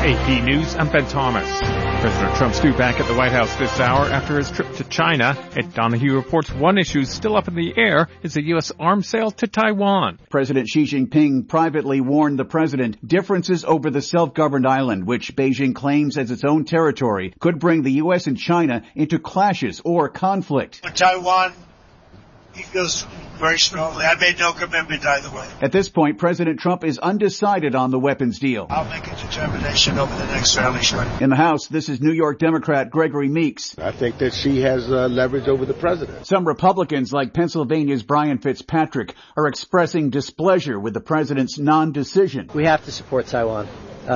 AP News, I'm Ben Thomas. President Trump's due back at the White House this hour after his trip to China. Ed Donahue reports one issue still up in the air is the U.S. arms sale to Taiwan. President Xi Jinping privately warned the president differences over the self-governed island, which Beijing claims as its own territory, could bring the U.S. and China into clashes or conflict. For Taiwan, he feels very strongly. I made no commitment either way. At this point, President Trump is undecided on the weapons deal. I'll make a determination over the next fairly short. In the House, this is New York Democrat Gregory Meeks. I think that she has leverage over the president. Some Republicans, like Pennsylvania's Brian Fitzpatrick, are expressing displeasure with the president's non-decision. We have to support Taiwan.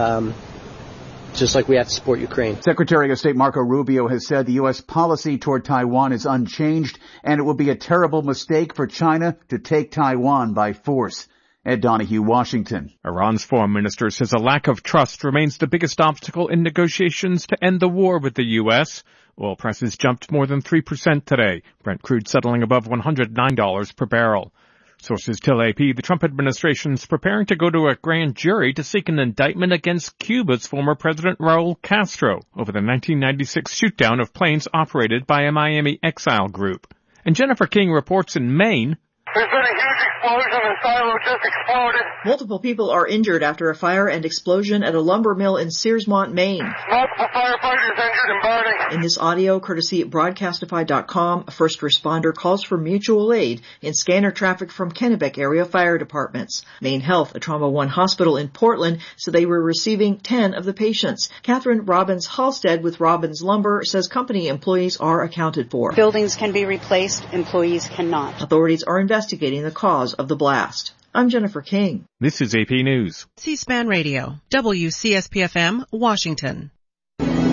Just like we have to support Ukraine. Secretary of State Marco Rubio has said the U.S. policy toward Taiwan is unchanged, and it would be a terrible mistake for China to take Taiwan by force. Ed Donahue, Washington. Iran's foreign minister says a lack of trust remains the biggest obstacle in negotiations to end the war with the U.S. Oil prices jumped more than 3% today. Brent crude settling above $109 per barrel. Sources tell AP the Trump administration is preparing to go to a grand jury to seek an indictment against Cuba's former president Raul Castro over the 1996 shoot-down of planes operated by a Miami exile group. And Jennifer King reports in Maine. There's been a huge explosion and silo just exploded. Multiple people are injured after a fire and explosion at a lumber mill in Searsmont, Maine. Multiple firefighters injured and burning. In this audio, courtesy Broadcastify.com, a first responder calls for mutual aid in scanner traffic from Kennebec area fire departments. Maine Health, a Trauma One hospital in Portland, said they were receiving 10 of the patients. Catherine Robbins Halstead with Robbins Lumber says company employees are accounted for. Buildings can be replaced, employees cannot. Authorities are investigating the cause of the blast. I'm Jennifer King. This is AP News. C-SPAN Radio, WCSP-FM, Washington.